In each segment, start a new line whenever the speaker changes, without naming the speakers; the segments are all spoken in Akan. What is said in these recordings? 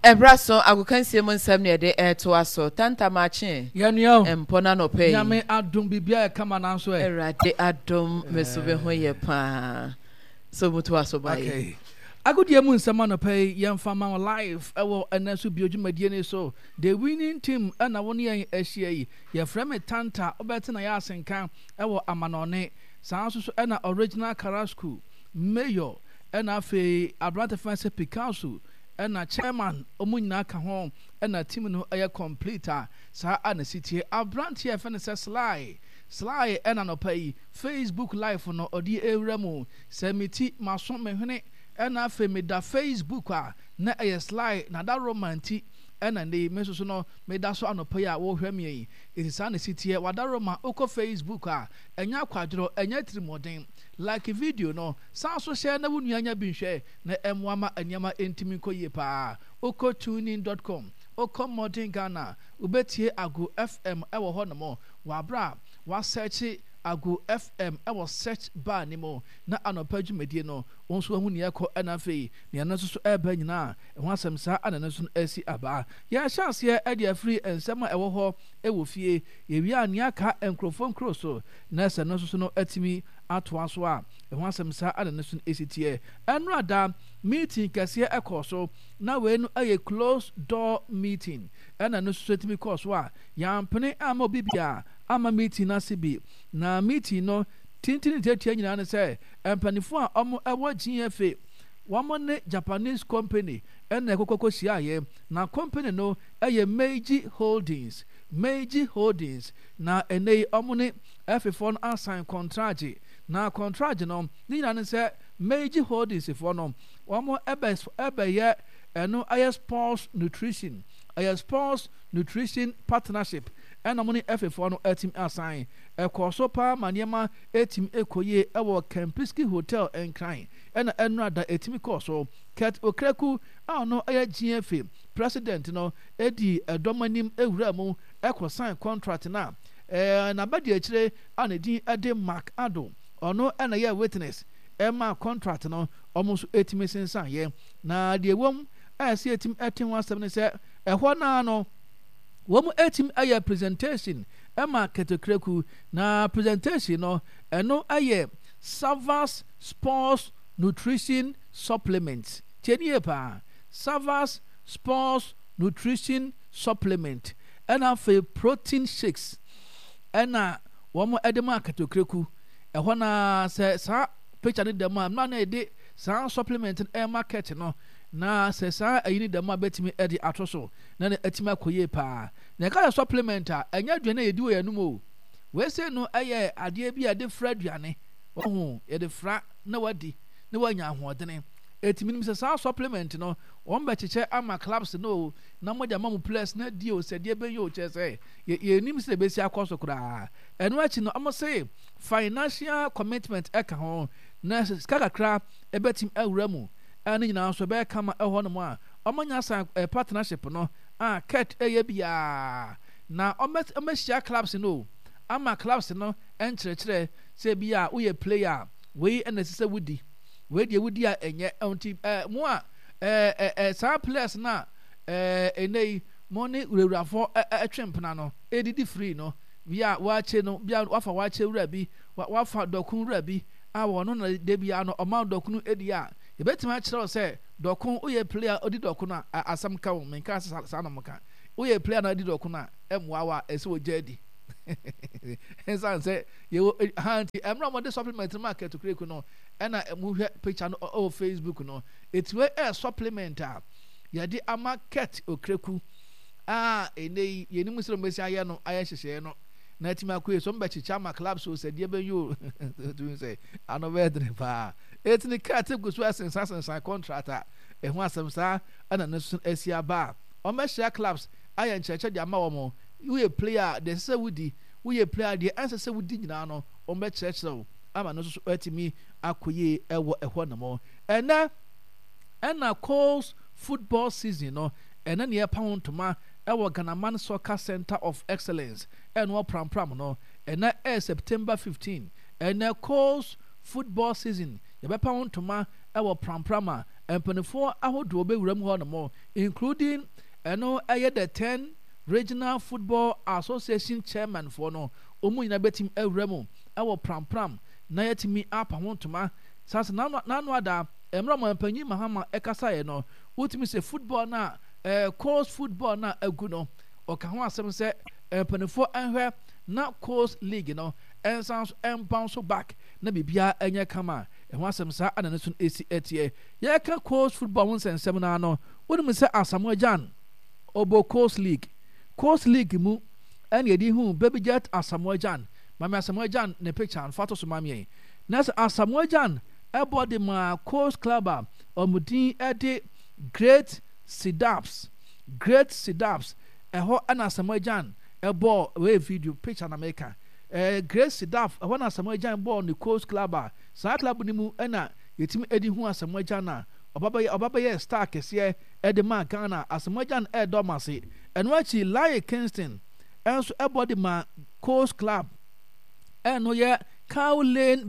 Ebraso agukansie mu nsɛm ne de to aso tanta mache
yanyo
empona no pay
nyame adom bibia e kama nanso e
erade adom mesobe ho ye pa so mutu aso bae
okay agudie mu nsɛm no pay yemfa ma live ewo enaso biodwumadie ne so the winning team na won yen ahia yi ye frame tanta obete na ya asenkan ewo amanone sanso so na original Carrasco mayor na afi Abrante Fancy Picasso na chairman omunyina ka ho na team no aye complete sa ana city Abrante e fene se sly na no pay Facebook live no odi ewramu semiti maso mehwene na afi me da Facebook na aye sly na da romanti na ne meso no me da so anopa ya wo hwam yi isa na city wada roma oko Facebook enya kwadro enya trimoden like video no san so share na wonu anya bi hwe na emwama anyama entimi koye pa oko tuning.com oko modern Ghana ubetie ago FM ewo ho no mo wa bra wa search ago FM ewo search bar ni mo na anopa dwumedie no wonso ahu ne yakọ na fei ne anaso so eba nyina ho asem sa ananaso asi aba ya chance ya ade afri ensema ewo ho ewo fie ye wi an aka enkrofon kroso na se no so no atimi ato aso a ho asem sa ananaso esitie enu ada meeting kase ekoso na we no aye close door meeting ena no so atimi koso a ya mpene ama bibia ama meeting na sibi na meeting no tintini tetia nyina ne se empanifo a omo ewo GFA womo ne Japanese company ena ekokoko hia na company no eye Meiji Holdings na enei omo ne F4 no assign contract na contract no nyina ne se Meiji Holdings for no womo ebe ye eno aye sports nutrition partnership ena mo ne F4 no atim assign ekoso pa maniema etim ekoye ewo Kempinski Hotel enkran ena enrada etim koso ket okreku no aya GFA president no edi edomanim ewura mu sign contract na na badi akire anedi ede Mark Ado ono ena ye witness ema contract no almost 8 meses ye na de wom asi etim etin wasem ne se ehwo na no wom etim aye presentation ema ketokreku na presentation no eno aye Savas Sports Nutrition Supplement tienie pa Savas Sports Nutrition Supplement ena fe protein shakes ena wom edema ketokreku ehwo na se sa picture ni dem na ede sa supplement market no na se sa ayini dem betimi ede atoso na atima koye pa na ka supplement anya dwane yedi wo yanum o we say no aye ade bi ade fra dwane ohu ye de fra na wadi na wanya hodene etimi nim se sa supplement no won be cheche ama clubs no na mo dia mamu plus na die o se die be yo che se ye nim se be si akoso kura eno achi no amo say financial commitment eka ho na kakra ebetim awuramu ani nyina so be kama eho no mo a omanya sa partnership no ket eye bia na omashia clubs no ama clubs no enkyerkyere se bia wo ye player we enese wudi we de wudi a enye onti mo a sa players na enei money urewurafo etwempena no edidi free no bia waache no bia wafa waache wura bi wafa dokun wura bi awo no na de bia no oma dokunu edi a yebetima kire se dokun uye player odi dokun a asam ka wo menka sa na moka uye player na odi dokun a emwawa ese ojadi ensan se ye hanti emra mo de supplement market to create no na mu hwe picture no o Facebook no etwe supplement a ye di market okreku enei ye ni musiro mesi aye no aye hyehye no na tima koye so mba chicha ma club so se die be yo to say anovedre pa etni cat go so asensa contract ho asem sa ana nasu asia ba o ma share clubs aye ncheche dia ma wo mo we player de se wudi we player de answer se wudi nyina no o ma cheche ama no so atimi akoye ewo na mo ena calls football season no ena ne pound toma ewo Ghana Soccer Center of Excellence enwo prampram no ena September 15 ena calls football season ye be pound toma ewo pramprama empanifo ahodo obewuram ho no mo including eno the 10 regional football association chairman for no omu nyina betim awuram ewo pram na yatimi apa ho ntoma sasa nanu ada emra mo empanyi mahama ekasa ye no wotimi se football na coast football na agu no oka ho asem se empanifo anhwe na coast league no ensanso embounce back na bibia enye kama ho asem sa anane so esi etie ye ka coast football won sensem na no wonimi se Asamoah Gyan obo coast league mu ene edi hu baby jet Asamoah Gyan mama Asamoah Gyan ne picture an photo so mami nas Asamoah Gyan ebody ma coast club omudin ede great sidaps eho ana Asamoah Gyan ebo we video picture na maker great sidap eho na Asamoah Gyan bo ni coast club sa club ni mu ena yetimi edi hu Asamoah Gyan na obaba star kese ede ma Ghana Asamoah Gyan edomase eno achi Lai Kingston enso ebody ma coast club eno ye Cow Lane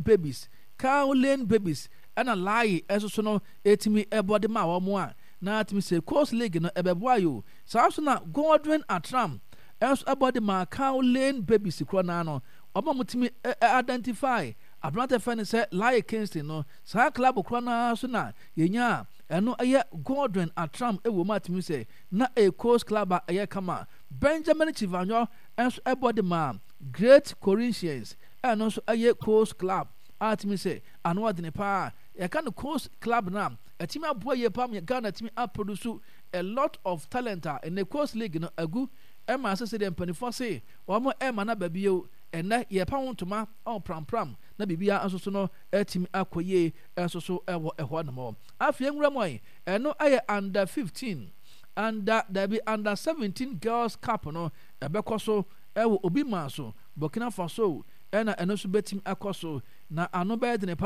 babies ena Lai enso so no etimi ebody ma wo mo a na atimi se coast league no ebeboa yo sa so na Godwin Atram enso ebody ma Cow Lane babies kro na no oba mutimi identify abrante fan say Lai Kingston no sa club kro na so na yenya eno aye Godwin Atram ewo matimi se na a coast club aye kama Benjamin Chivanyo enso ebody ma Great Corinthians eno so aye coast club atimi se ano adine pa e kan coast club na atimi aboa ye pam Ghana atimi produce a lot of talent in the coast league no agu ema asese de mpanifo se omo ema na babie ene ye pa wontoma on pram na bibia ansoso no atimi akoye ansoso ewo eho no mo afie nwuramoy eno aye under 15 under there under 17 girls cup no ebekoso ewo obi maso Burkina Faso ena eno so betim akoso na ano bed ne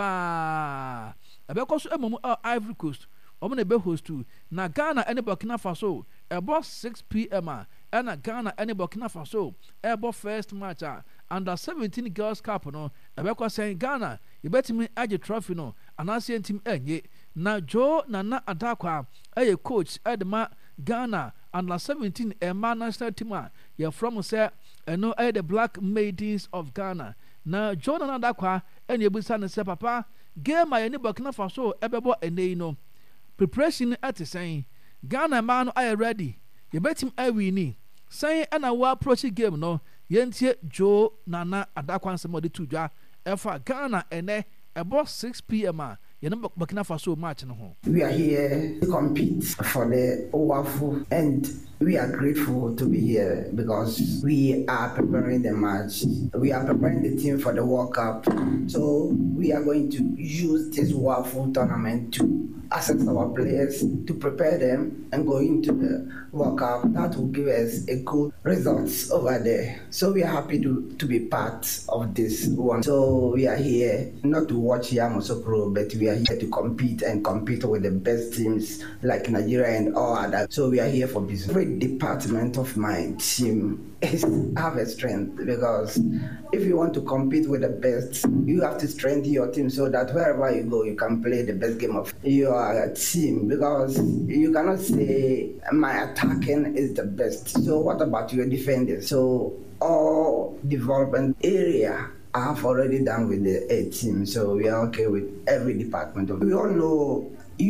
pa abekoso emom Ivory Coast omo na be host na Ghana ene Burkina Faso ebo 6 p.m. ena Ghana ene Burkina Faso ebo first match under 17 girls cup no abekoso Ghana yebetimi age trophy no anase ntim enye na Joe Nana Adakwa aye coach edma Ghana under 17 Emma national team ye from say eno aye the Black Maidens of Ghana na Joe Nana Adakwa ene ebusa ne se papa game aye ni Burkina Faso ebebo enei no preparation at saying Ghana man aye ready ye betim awini saying ana wa approach game no yentie Joe Nana Adakwa nsemo de tudwa efa Ghana ene ebo 6 p.m. Burkina Faso match no ho.
We are here to compete for the OWAFU and we are grateful to be here because we are preparing the match. We are preparing the team for the World Cup. So we are going to use this OWAFU tournament to assess our players, to prepare them and go into the World Cup. That will give us a good results over there. So we are happy to be part of this one. So we are here not to watch Yamoussoukro Pro, but we are here to compete with the best teams like Nigeria and all other. So we are here for business. Every department of my team have a strength because if you want to compete with the best, you have to strengthen your team so that wherever you go, you can play the best game of your team because you cannot say my attacking is the best. So what about your defenders? So all development area I have already done with the A team, so we are okay with every department. We all know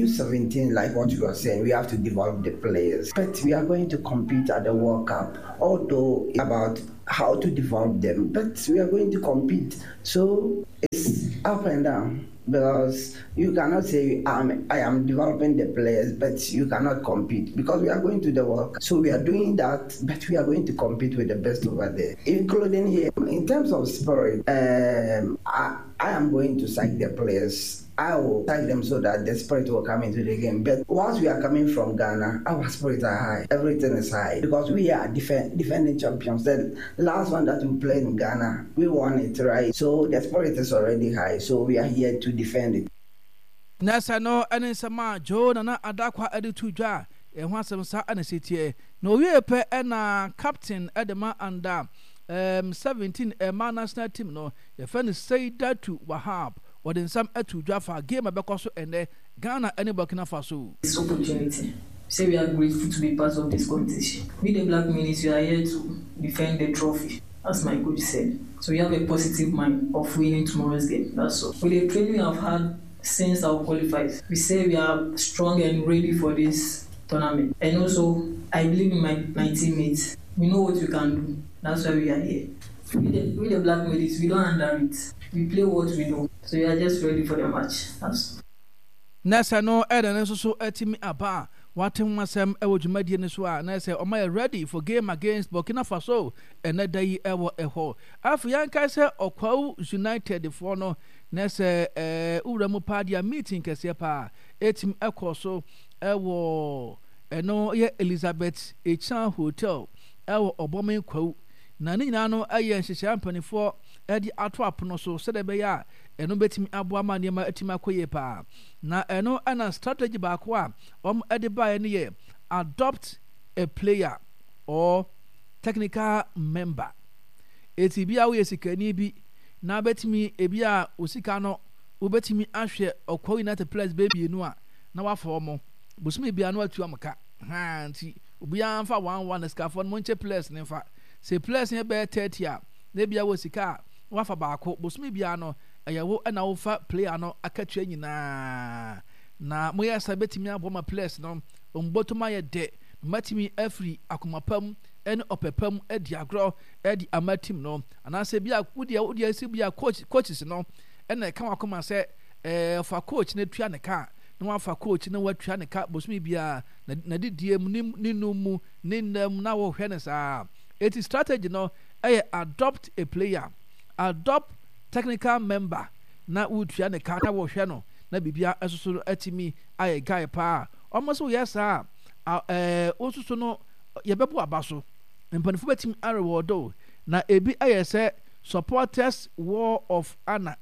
U17, like what you are saying, we have to develop the players. But we are going to compete at the World Cup, although it's about how to develop them. But we are going to compete, so it's up and down. Because you cannot say I am developing the players, but you cannot compete because we are going to the World Cup. So we are doing that, but we are going to compete with the best over there, including here. In terms of spirit, I am going to psych the players. I will psych them so that the spirit will come into the game. But once we are coming from Ghana, our spirits are high. Everything is high because we are defending champions. The last one that we played in Ghana, we won it, right? So the spirit is already high. So we are here to defend it.
Nasa no ene sama Joe Nana Adakwa editu dwa e ho asem sa ana setie no wie pe na captain edema under 17 Emma national team no ye fan Saidatu Wahab wodin sam atu dwa fa game abekoso ene Ghana and Burkina Faso.
This opportunity. Say we are grateful to be part of this competition. We the Black Minis, we are here to defend the trophy, as my coach said. So we have a positive mind of winning tomorrow's game. That's all. With the training I've had since I've qualified, we say we are strong and ready for this tournament. And also, I believe in my teammates. We know what we can do. That's why we are here. We the Black Minis, we don't underrate. We play what we know. So we are just ready for the match. That's all.
Nessa no Eden so etimi aba. Watem wasem ewo dwumadie ne so a na say omay ready for game against Burkina Faso eneda yi ewo eho afu yanka say Okwawu United for no na say uramu padia meeting kese pa etim ekoso ewo eno ye Elizabeth Echan Hotel ewo Obomen Kwawu na ni nyina no aye nhyehyɛ ampanifo edi ato apono so sedebe ya eno betimi aboa ma niema etima koye pa na eno ana strategy baako a edi ba ne ye adopt a player or technical member eti bia wo yesikani bi na betimi ebia osika no wo betimi ahwe Okwawu United players baby enu a na wafo mo bosumi bia no atu amka ha nti obia amfa 1-1 scaffold monche players ne fa se players ne be 30 a na bia wo sika wafa baako bosumi bia no ayawo na wo fa player no akatwa nyina na moya sabetimi aboma players no ombotoma ye de matimi afri akomapam ene opepam edi agro edi amatim no anase bia wodi asi bia coaches no ene ka wakoma se fa coach ne tua ne ka na wafa coach ne watua ne ka bosumi bia na didie mu ninu mu ninam na wo hwe ne sa it is strategy no adopt a player, adopt technical member na utua ne ka na wo hwe no na bibia esoso atimi aye guy pa almost yes osusu no yebebo abaso mpanifo betimi arewodo na ebi aye se supporters war of honor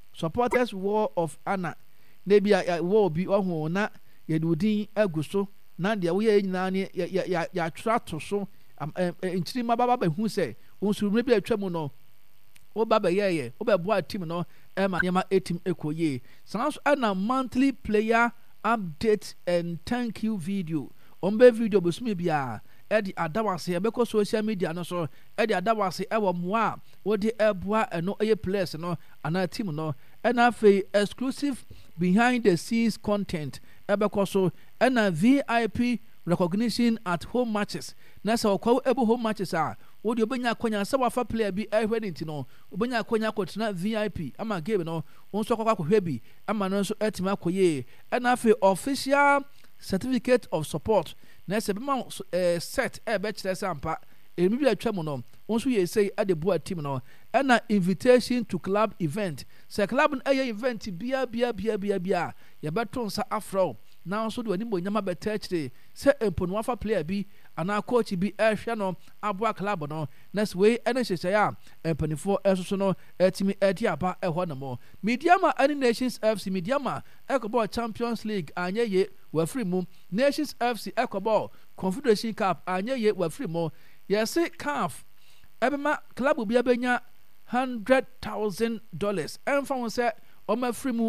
na bia war bi oho na yedudin aguso na dia wo ye nyina ne ya trato so nchiri mababa behu se onsu me bia twam no wo baba yeye wo be boa team no ema yema team ekoye sans ana monthly player update and thank you video ombe video bosumi bia edi adawase ebeko social media no so edi adawase ewo moa wo de eboa eno eye players no ana team no ena fe exclusive behind the scenes content ebeko so ena VIP recognition at home matches na sa Okwawu ebo home matches a wo de obenya akonya sa wafa player bi ehwedi no obenya akonya akotena VIP ama game no wonso akokwa bi ama no so etima akoye ena fe official certificate of support na se bema set be kire sampa emi bi atwa mu no wonso ye say ade boa team no ena invitation to club event se club no event bia ye beton sa afro now so do ani bo nyama betechre se emponu afa player bi ana coach bi ehwe no aboa club no next way ene hyehyɛ ya empanifo esoso no etimi edi aba ehɔ no mo Mediama ani Nations FC Mediama ekobɔ Champions League anyeye wafri mu Nations FC ekobɔ Confederation Cup anyeye wafri mu yesi CAF ebema club bi abenya $100,000 emfa won se o mafri mu